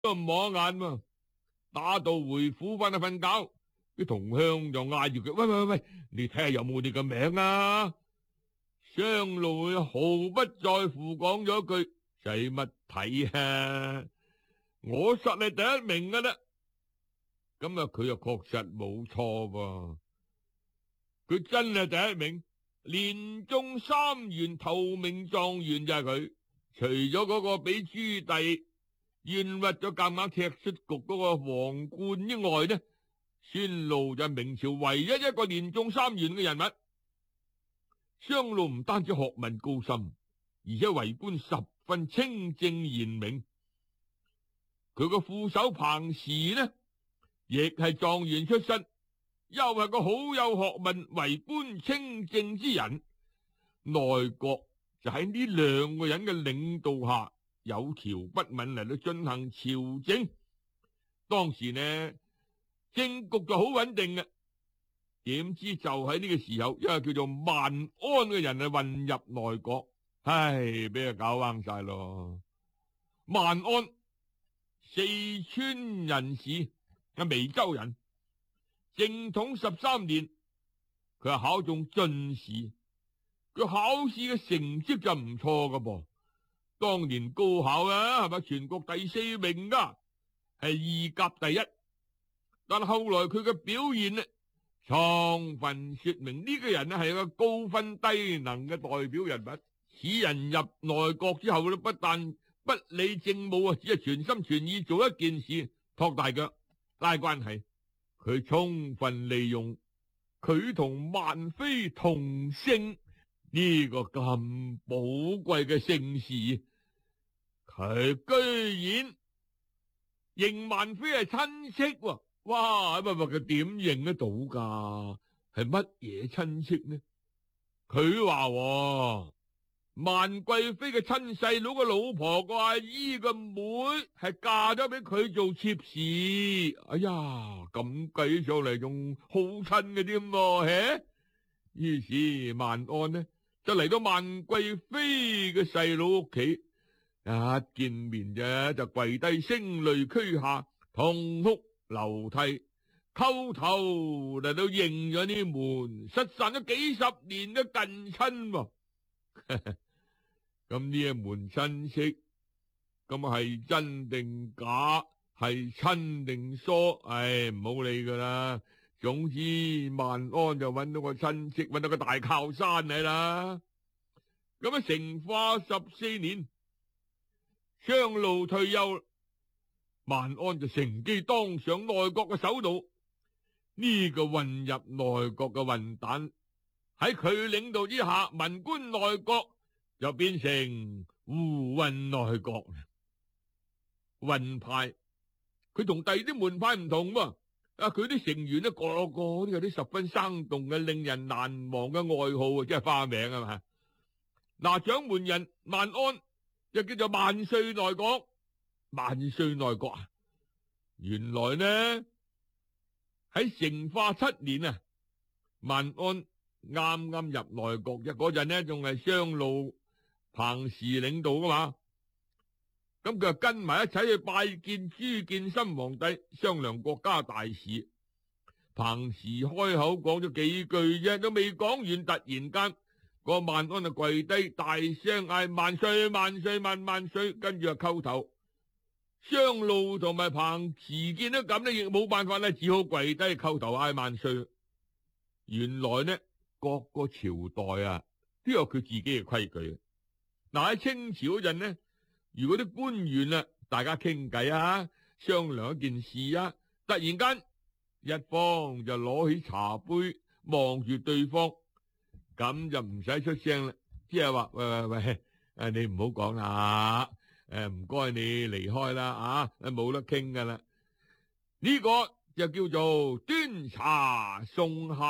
都唔望一眼嘛，打道回府翻去瞓覺。啲同鄉就嗌住佢：喂，你睇下有冇你嘅名啊？雙路毫不在乎講咗一句：使乜睇啊？我實係第一名噶啦。咁啊，佢又確實冇錯噃，佢真係第一名，連中3元頭名狀元就係佢。除咗嗰個俾朱棣冤屈咗夾硬踢出局嗰個皇冠之外呢，孫路就係明朝唯一一個連中3元嘅人物。雙路唔單止學問高深，而且為官十分清正賢明。佢個副手彭時呢，亦係狀元出身，又係個好有學問、為官清正之人。內閣就喺呢2個人嘅領導下，有條不紊嚟到進行朝政。當時呢，政局就好穩定嘅。點知就喺呢個時候，一個叫做萬安嘅人混入內閣，唉，俾佢搞彎晒咯。萬安，四川人士，係眉州人。正統13年，佢係考中進士，佢考試嘅成績就唔錯噶噃。當年高考啊，係咪全國第4名噶，係2甲第1。但後來佢嘅表現呢，充分說明呢個人呢係一個高分低能嘅代表人物。此人入內閣之後呢，不但不理政務啊，只係全心全意做一件事，托大腳拉關係。佢充分利用佢同萬妃同姓呢個咁寶貴嘅姓氏，佢居然認萬妃係親戚喎。哇！佢點認得到噶？係乜嘢親戚呢？佢話萬貴妃嘅親細佬嘅老婆個阿姨個妹係嫁咗俾佢做妾侍。哎呀，咁計上嚟仲好親嘅添喎。於是萬安呢就嚟到萬貴妃嘅細佬屋企，一見面啫就跪低聲淚俱下，痛哭流涕，叩頭嚟到認咗呢門失散咗幾十年嘅近親。咁呢一門親戚咁係真定假，係親定疏，唉，唔好理噶啦。總之萬安就揾到個親戚，揾到個大靠山嚟啦。咁成化14年，雙路退休，萬安就乘機當上內閣嘅首腦。呢個混入內閣嘅混蛋喺佢領導之下，文官內閣就變成胡混內閣。混派佢同第二啲門派唔同喎，佢啲成員呢，個個都有啲十分生動嘅、令人難忘嘅愛好，即係花名啊嘛。嗱，掌門人萬安就叫做萬歲內閣。萬歲內閣啊，原來呢喺成化7年啊，萬安啱啱入內閣啫，嗰陣呢仲係雙路彭時領導噶嘛。咁佢就跟埋一齊去拜見朱見深皇帝，商量國家大事。彭時開口講咗幾句啫，都未講完，突然間個萬安就跪低，大聲嗌萬歲萬歲萬歲，跟住就叩頭。雙路同埋彭時見到咁呢，亦冇辦法咧，只好跪低叩頭嗌萬歲。原來呢，各個朝代啊都有佢自己嘅規矩。嗱，喺清朝嗰陣呢，如果啲官員啊，大家傾偈啊，商量一件事啊，突然間一方就攞起茶杯望住對方，咁就唔使出聲啦，即係話喂，你唔好講啦，唔該你離開啦啊，冇得傾噶啦。呢個就叫做端茶送客。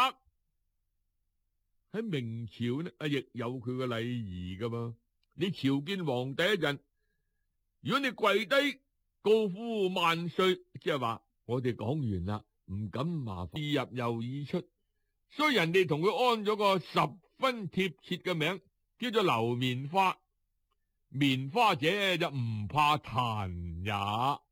喺明朝呢，亦有佢嘅禮儀噶嘛。你朝見皇帝一陣，如果你跪低高呼萬歲，即係話我哋講完啦，唔敢麻煩意入又意出，所以人哋同佢安咗個十分貼切嘅名，叫做流棉花。 棉花姐就唔怕彈也。